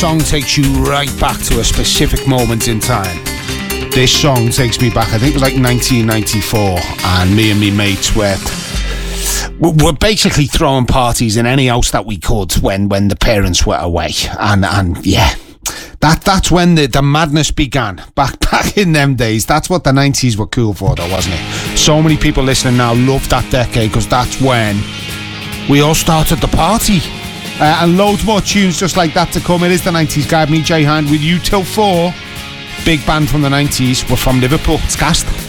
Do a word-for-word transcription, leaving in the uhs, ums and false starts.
song takes you right back to a specific moment in time. This song takes me back, I think it was like nineteen ninety-four, and me and me mates were we're basically throwing parties in any house that we could when, when the parents were away, and and yeah, that that's when the, the madness began. Back back in them days, that's what the nineties were cool for, though, wasn't it? So many people listening now love that decade because that's when we all started the party, uh, and loads more tunes just like that to come. It is the nineties Guide. Me, Jay Hind, with you till four. Big band from the nineties. We're from Liverpool. It's Cast.